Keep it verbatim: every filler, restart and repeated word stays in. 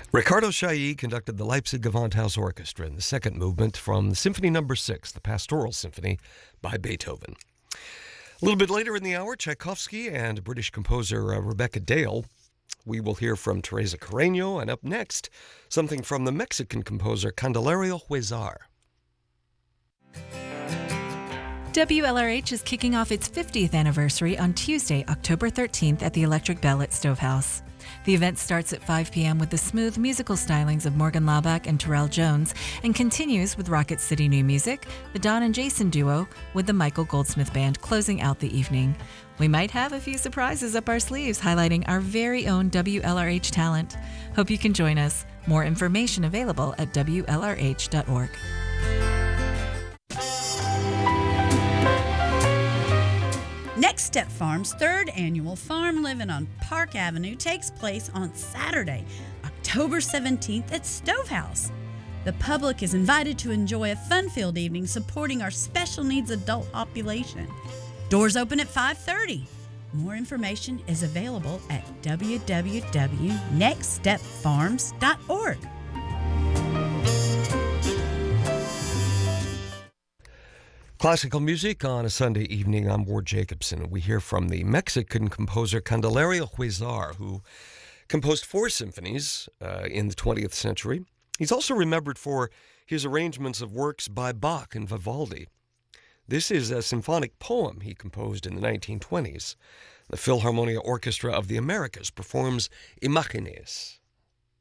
Ricardo Chailly conducted the Leipzig Gewandhaus Orchestra in the second movement from Symphony Number Six, the Pastoral Symphony by Beethoven. A little bit later in the hour, Tchaikovsky and British composer uh, Rebecca Dale. We will hear from Teresa Carreño, and up next, something from the Mexican composer Candelario Huizar. W L R H is kicking off its fiftieth anniversary on Tuesday, October thirteenth at the Electric Bell at Stovehouse. The event starts at five p.m. with the smooth musical stylings of Morgan Laubach and Terrell Jones and continues with Rocket City New Music, the Don and Jason duo, with the Michael Goldsmith Band closing out the evening. We might have a few surprises up our sleeves highlighting our very own W L R H talent. Hope you can join us. More information available at W L R H dot org. Next Step Farm's third annual Farm Living on Park Avenue takes place on Saturday, October seventeenth at Stovehouse. The public is invited to enjoy a fun-filled evening supporting our special needs adult population. Doors open at five thirty. More information is available at w w w dot next step farms dot org. Classical music on a Sunday evening. I'm Ward Jacobson. We hear from the Mexican composer Candelario Huizar, who composed four symphonies uh, in the twentieth century. He's also remembered for his arrangements of works by Bach and Vivaldi. This is a symphonic poem he composed in the nineteen twenties. The Philharmonia Orchestra of the Americas performs Imagines.